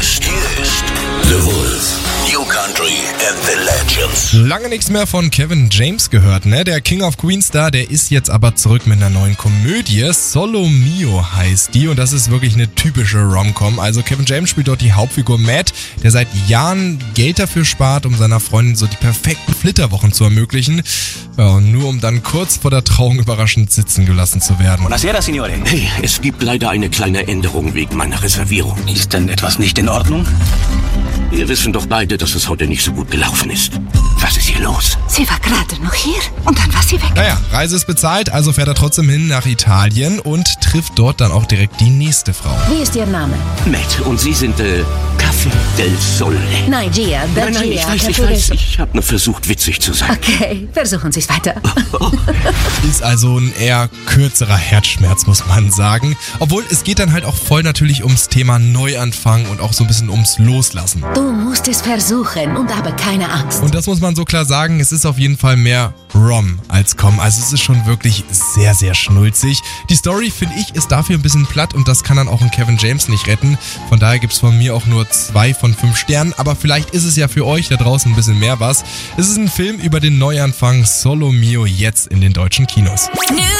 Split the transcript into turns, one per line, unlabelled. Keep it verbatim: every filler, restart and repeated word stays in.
ist, hier ist The Wolf. New Country and the Legends.
Lange nichts mehr von Kevin James gehört, ne? Der King of Queens Star, der ist jetzt aber zurück mit einer neuen Komödie. Solo Mio heißt die und das ist wirklich eine typische Rom-Com. Also Kevin James spielt dort die Hauptfigur Matt, der seit Jahren Geld dafür spart, um seiner Freundin so die perfekten Flitterwochen zu ermöglichen. Ja, und nur um dann kurz vor der Trauung überraschend sitzen gelassen zu werden.
Buonasera, Signore.
Hey, es gibt leider eine kleine Änderung wegen meiner Reservierung.
Ist denn etwas nicht in Ordnung?
Wir wissen doch beide, dass es heute nicht so gut gelaufen ist. Was ist hier los?
Sie war gerade noch hier und dann war sie weg.
Naja, Reise ist bezahlt, also fährt er trotzdem hin nach Italien und trifft dort dann auch direkt die nächste Frau.
Wie ist Ihr Name?
Matt, und Sie sind, äh, Café del Sole.
Nein, Gia.
Nein, nein, ich weiß, ich weiß. Ich habe nur versucht, witzig zu sein.
Okay, versuchen Sie es weiter.
Ist also ein eher kürzerer Herzschmerz, muss man sagen. Obwohl, es geht dann halt auch voll natürlich ums Thema Neuanfang und auch so ein bisschen ums Loslassen.
Du musst es versuchen und habe keine Angst.
Und das muss man so klar sagen, es ist auf jeden Fall mehr Rom als Com. Also es ist schon wirklich sehr, sehr schnulzig. Die Story, finde ich, ist dafür ein bisschen platt und das kann dann auch ein Kevin James nicht retten. Von daher gibt es von mir auch nur zwei von fünf Sternen. Aber vielleicht ist es ja für euch da draußen ein bisschen mehr was. Es ist ein Film über den Neuanfang Solo Mio jetzt in den deutschen Kinos.
New